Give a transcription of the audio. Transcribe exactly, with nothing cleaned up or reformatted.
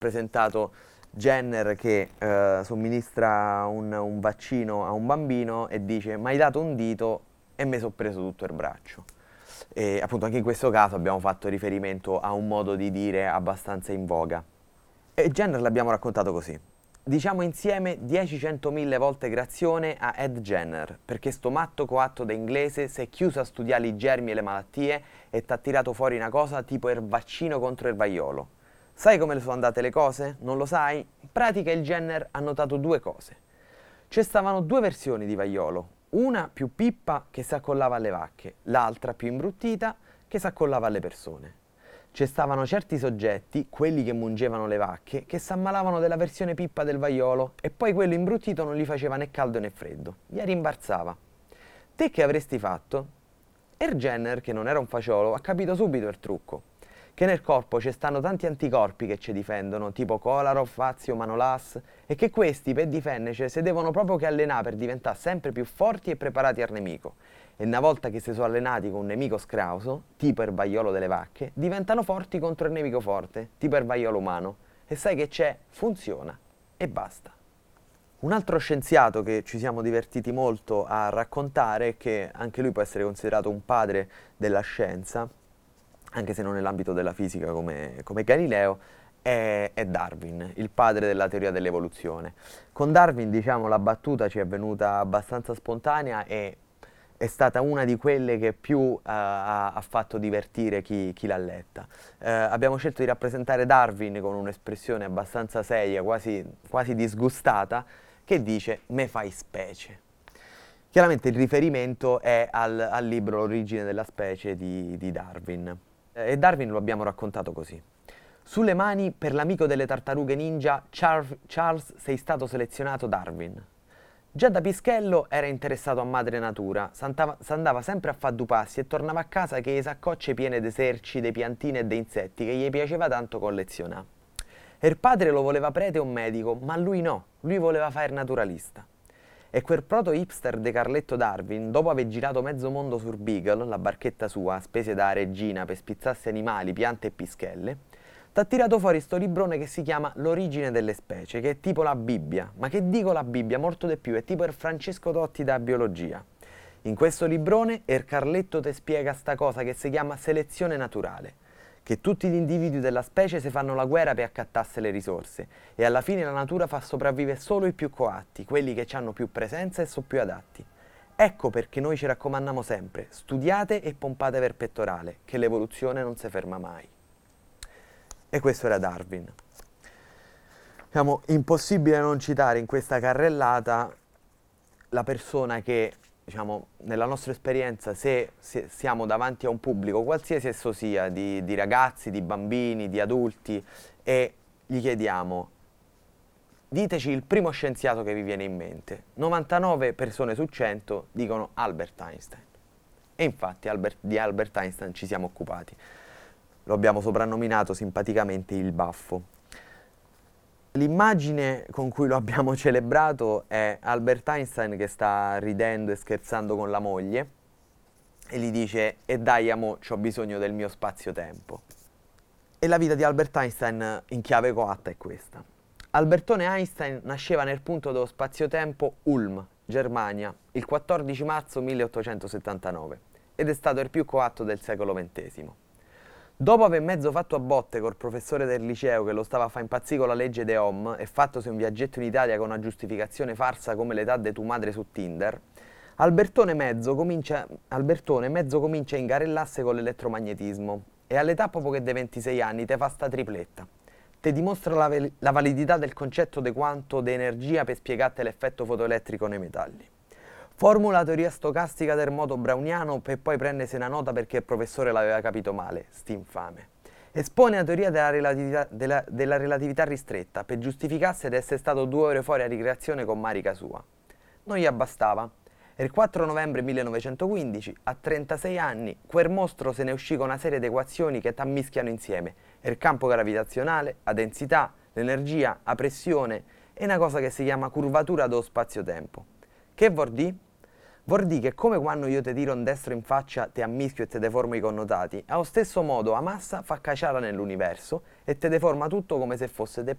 presentato Jenner che eh, somministra un, un vaccino a un bambino e dice: mi hai dato un dito e mi sono preso tutto il braccio. E appunto anche in questo caso abbiamo fatto riferimento a un modo di dire abbastanza in voga. E Jenner l'abbiamo raccontato così: diciamo insieme dieci centomila volte grazione a Ed Jenner, perché sto matto coatto da inglese si è chiuso a studiare i germi e le malattie e t'ha tirato fuori una cosa tipo il vaccino contro il vaiolo. Sai come le sono andate le cose? Non lo sai? In pratica il Jenner ha notato due cose. Ci stavano due versioni di vaiolo, una più pippa che si accollava alle vacche, l'altra più imbruttita che si accollava alle persone. Ci stavano certi soggetti, quelli che mungevano le vacche, che si ammalavano della versione pippa del vaiolo e poi quello imbruttito non gli faceva né caldo né freddo, gli rimbarzava. Te che avresti fatto? Er Jenner, che non era un faciolo, ha capito subito il trucco. Che nel corpo ci stanno tanti anticorpi che ci difendono, tipo Kolarov, Fazio, Manolas, e che questi per difenderci si devono proprio che allenare per diventare sempre più forti e preparati al nemico. E una volta che si sono allenati con un nemico scrauso, tipo il vaiolo delle vacche, diventano forti contro il nemico forte, tipo il vaiolo umano. E sai che c'è? Funziona. E basta. Un altro scienziato che ci siamo divertiti molto a raccontare, che anche lui può essere considerato un padre della scienza, anche se non nell'ambito della fisica come, come Galileo, è, è Darwin, il padre della teoria dell'evoluzione. Con Darwin, diciamo, la battuta ci è venuta abbastanza spontanea e è stata una di quelle che più uh, ha, ha fatto divertire chi, chi l'ha letta. Uh, abbiamo scelto di rappresentare Darwin con un'espressione abbastanza seria, quasi, quasi disgustata, che dice «me fai specie». Chiaramente il riferimento è al, al libro L'origine della specie di, di Darwin. E Darwin lo abbiamo raccontato così. Sulle mani, per l'amico delle tartarughe ninja, Charles, Charles sei stato selezionato Darwin. Già da pischello era interessato a madre natura, s'andava sempre a fare due passi e tornava a casa che le saccocce piene di eserci, di piantine e di insetti che gli piaceva tanto collezionare. Il padre lo voleva prete o medico, ma lui no, lui voleva fare il naturalista. E quel proto hipster de Carletto Darwin, dopo aver girato mezzo mondo sur Beagle, la barchetta sua, spese da regina per spizzarsi animali, piante e pischelle, t'ha tirato fuori sto librone che si chiama L'origine delle specie, che è tipo la Bibbia, ma che dico la Bibbia, molto di più, è tipo il Francesco Totti da biologia. In questo librone il Carletto te spiega sta cosa che si chiama selezione naturale, che tutti gli individui della specie si fanno la guerra per accattasse le risorse e alla fine la natura fa sopravvivere solo i più coatti, quelli che hanno più presenza e sono più adatti. Ecco perché noi ci raccomandiamo sempre, studiate e pompate per pettorale, che l'evoluzione non si ferma mai. E questo era Darwin. Diciamo, impossibile non citare in questa carrellata la persona che, diciamo, nella nostra esperienza, se, se siamo davanti a un pubblico, qualsiasi esso sia, di, di ragazzi, di bambini, di adulti, e gli chiediamo, diteci il primo scienziato che vi viene in mente, novantanove persone su cento dicono Albert Einstein. E infatti Albert, di Albert Einstein ci siamo occupati. Lo abbiamo soprannominato simpaticamente il baffo. L'immagine con cui lo abbiamo celebrato è Albert Einstein che sta ridendo e scherzando con la moglie e gli dice «E dai, amo, c'ho bisogno del mio spazio-tempo». E la vita di Albert Einstein in chiave coatta è questa. Albertone Einstein nasceva nel punto dello spazio-tempo Ulm, Germania, il quattordici marzo milleottocentosettantanove ed è stato il più coatto del secolo ventesimo. Dopo aver mezzo fatto a botte col professore del liceo che lo stava a fa impazzire con la legge de Ohm e fattosi un viaggetto in Italia con una giustificazione farsa come l'età de tu madre su Tinder, Albertone mezzo comincia, Albertone mezzo comincia a ingarellasse con l'elettromagnetismo e all'età proprio che dei ventisei anni te fa sta tripletta. Te dimostra la, la validità del concetto di quanto di energia per spiegarti l'effetto fotoelettrico nei metalli. Formula la teoria stocastica del moto browniano per poi prendersi una nota perché il professore l'aveva capito male, st'infame. Espone la teoria della relatività, della, della relatività ristretta per giustificarsi di essere stato due ore fuori a ricreazione con Marica sua. Non gli abbastava. Il quattro novembre millenovecentoquindici, a trentasei anni, quel mostro se ne uscì con una serie di equazioni che t'ammischiano insieme il campo gravitazionale, la densità, l'energia, la pressione e una cosa che si chiama curvatura dello spazio-tempo. Che vuol dire? Vuol dire che come quando io ti tiro un destro in faccia, ti ammischio e te deformo i connotati, allo stesso modo la massa fa caciara nell'universo e te deforma tutto come se fosse de